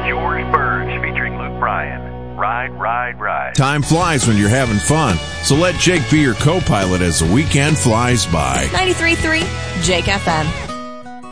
George Burge featuring Luke Bryan. Ride, ride, ride. Time flies when you're having fun, so let Jake be your co-pilot as the weekend flies by. 93.3 Jake FM.